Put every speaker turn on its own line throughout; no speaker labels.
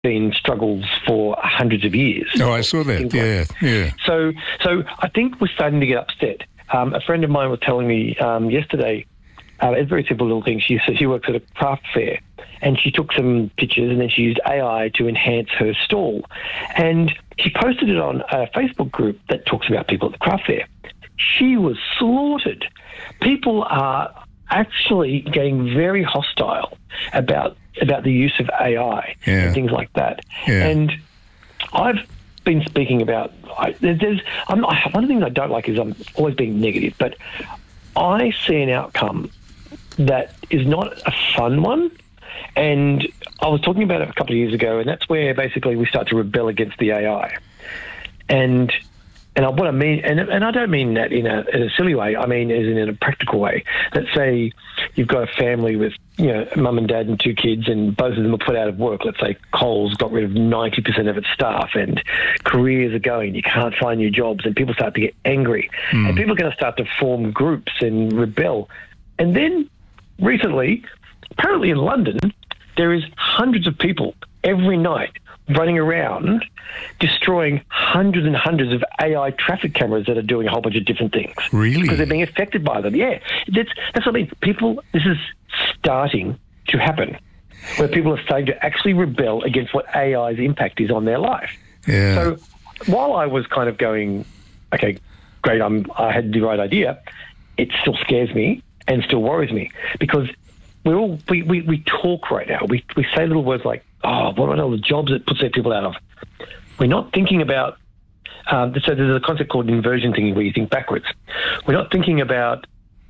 been struggles for hundreds of years.
Oh, I saw that. Yeah.
So I think we're starting to get upset. A friend of mine was telling me yesterday, it's a very simple little thing. She works at a craft fair, and she took some pictures and then she used AI to enhance her stall. And she posted it on a Facebook group that talks about people at the craft fair. She was slaughtered. People are actually getting very hostile about the use of AI and things like that.
Yeah.
And I've been speaking about... one of the things I don't like is I'm always being negative, but I see an outcome that is not a fun one. And I was talking about it a couple of years ago, and that's where basically we start to rebel against the AI. And what I mean, and I don't mean that in a silly way, I mean as in a practical way. Let's say you've got a family with, mum and dad and 2 kids, and both of them are put out of work. Let's say Coles got rid of 90% of its staff, and careers are going. You can't find new jobs, and people start to get angry. And people are going to start to form groups and rebel. And then recently, apparently in London, there is hundreds of people every night running around destroying hundreds and hundreds of AI traffic cameras that are doing a whole bunch of different things.
Really?
Because they're being affected by them. Yeah. That's what I mean. This is starting to happen, where people are starting to actually rebel against what AI's impact is on their life.
Yeah.
So while I was kind of going, okay, great, I had the right idea, it still scares me and still worries me, because we talk right now. We say little words like, oh, what about all the jobs it puts their people out of? We're not thinking about... so there's a concept called inversion thinking, where you think backwards. We're not thinking about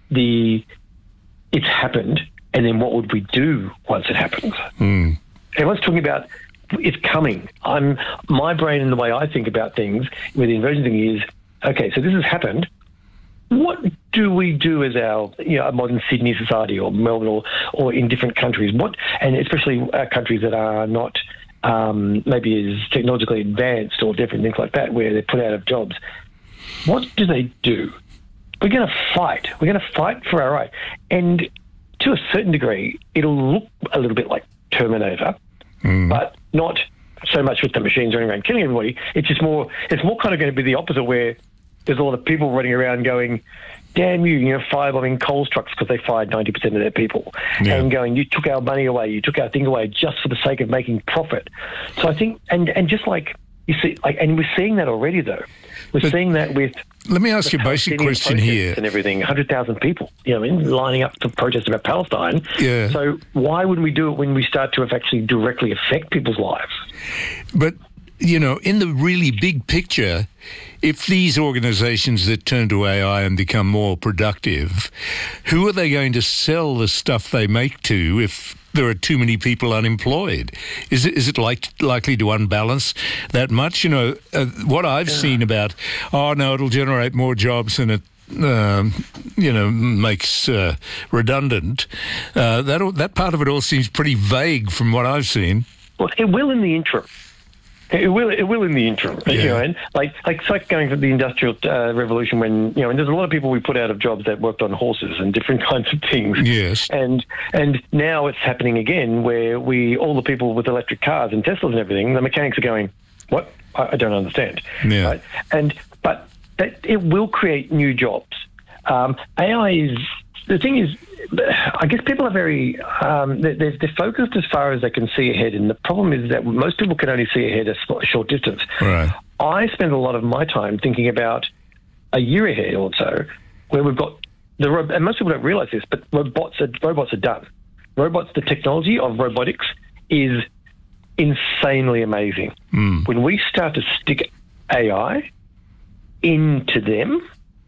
it's happened, and then what would we do once it happens? Everyone's talking about it's coming. My brain and the way I think about things with inversion thinking is, okay, so this has happened. What do we do as our modern Sydney society or Melbourne or in different countries? And especially countries that are not maybe as technologically advanced or different things like that, where they're put out of jobs. What do they do? We're going to fight. We're going to fight for our right. And to a certain degree, it'll look a little bit like Terminator, but not so much with the machines running around killing everybody. It's more kind of going to be the opposite, where there's a lot of people running around going, damn you, firebombing Coles trucks because they fired 90% of their people. Yeah. And going, you took our money away, you took our thing away just for the sake of making profit. So I think, and just like, you see, and we're seeing that already, though. We're seeing that with...
Let me ask you a basic question here.
And everything, 100,000 people, lining up to protest about Palestine.
Yeah.
So why wouldn't we do it when we start to actually directly affect people's lives?
But... in the really big picture, if these organisations that turn to AI and become more productive, who are they going to sell the stuff they make to if there are too many people unemployed? Is it likely to unbalance that much? What I've seen about, it'll generate more jobs and it makes redundant. That part of it all seems pretty vague from what I've seen.
Well, it will in the interim. It will in the interim, and it's like going through the Industrial Revolution when, and there's a lot of people we put out of jobs that worked on horses and different kinds of things.
Yes.
And now it's happening again, where all the people with electric cars and Teslas and everything, the mechanics are going, what? I don't understand.
Yeah.
Right? But it will create new jobs. AI is... The thing is, I guess people are very... they're focused as far as they can see ahead, and the problem is that most people can only see ahead a short distance.
Right.
I spend a lot of my time thinking about a year ahead or so, where we've got... and most people don't realise this, but robots are done. The technology of robotics is insanely amazing. When we start to stick AI into them,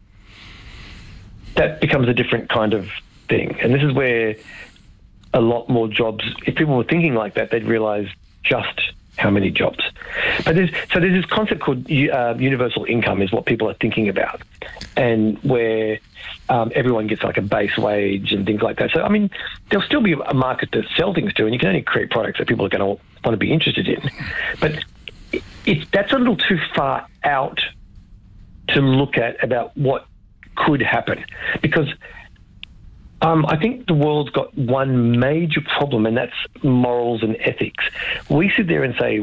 that becomes a different kind of thing. And this is where a lot more jobs, if people were thinking like that, they'd realise just how many jobs. But there's this concept called universal income is what people are thinking about, and where everyone gets like a base wage and things like that. So, I mean, there'll still be a market to sell things to, and you can only create products that people are going to want to be interested in. But that's a little too far out to look at about what could happen, because I think the world's got one major problem, and that's morals and ethics. We sit there and say,